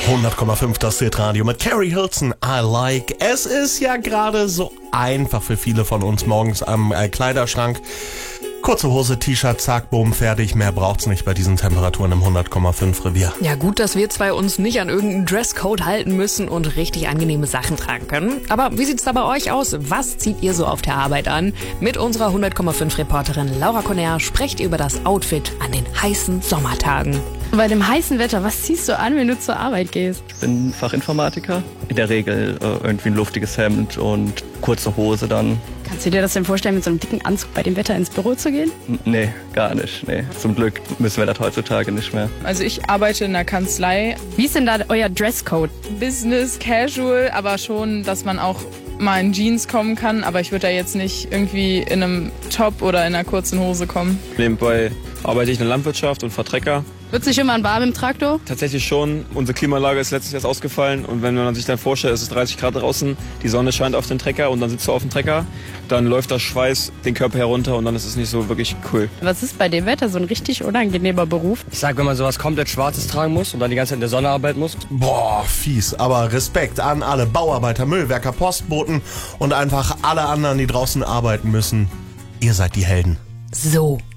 100,5 das Hitradio mit Carrie Hilton, I Like. Es ist ja gerade so einfach für viele von uns morgens am Kleiderschrank. Kurze Hose, T-Shirt, zack, boom, fertig. Mehr braucht's nicht bei diesen Temperaturen im 100,5 Revier. Ja, gut, dass wir zwei uns nicht an irgendeinen Dresscode halten müssen und richtig angenehme Sachen tragen können. Aber wie sieht's da bei euch aus? Was zieht ihr so auf der Arbeit an? Mit unserer 100,5 Reporterin Laura Conner sprecht ihr über das Outfit an den heißen Sommertagen. Bei dem heißen Wetter, was ziehst du an, wenn du zur Arbeit gehst? Ich bin Fachinformatiker. In der Regel irgendwie ein luftiges Hemd und kurze Hose dann. Kannst du dir das denn vorstellen, mit so einem dicken Anzug bei dem Wetter ins Büro zu gehen? Nee, gar nicht. Nee. Zum Glück müssen wir das heutzutage nicht mehr. Also ich arbeite in der Kanzlei. Wie ist denn da euer Dresscode? Business, casual, aber schon, dass man auch mal in Jeans kommen kann. Aber ich würde da jetzt nicht irgendwie in einem Top oder in einer kurzen Hose kommen. Nebenbei arbeite ich in der Landwirtschaft und fahre Trecker. Wird's nicht immer warm im Traktor? Tatsächlich schon. Unsere Klimaanlage ist letztes Jahr ausgefallen. Und wenn man sich dann vorstellt, es ist 30 Grad draußen, die Sonne scheint auf den Trecker und dann sitzt du auf dem Trecker, dann läuft der Schweiß den Körper herunter und dann ist es nicht so wirklich cool. Was ist bei dem Wetter so ein richtig unangenehmer Beruf? Ich sag, wenn man sowas komplett Schwarzes tragen muss und dann die ganze Zeit in der Sonne arbeiten muss. Boah, fies. Aber Respekt an alle Bauarbeiter, Müllwerker, Postboten und einfach alle anderen, die draußen arbeiten müssen. Ihr seid die Helden. So,